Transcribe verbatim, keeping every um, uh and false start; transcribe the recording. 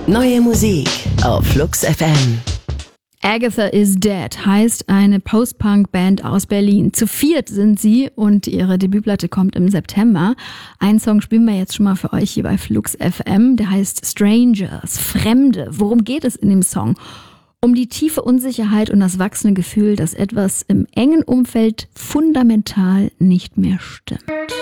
Neue Musik auf Flux F M. Agatha is Dead heißt eine Post-Punk-Band aus Berlin. Zu viert sind sie und ihre Debütplatte kommt im September. Einen Song spielen wir jetzt schon mal für euch hier bei Flux F M. Der heißt Strangers, Fremde. Worum geht es in dem Song? Um die tiefe Unsicherheit und das wachsende Gefühl, dass etwas im engen Umfeld fundamental nicht mehr stimmt.